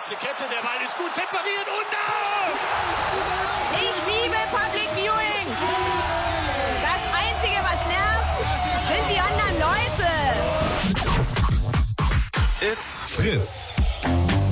letzte Kette, der Ball ist gut temperiert und out! Ich liebe Public Viewing. Das Einzige, was nervt, sind die anderen Leute. It's Fritz.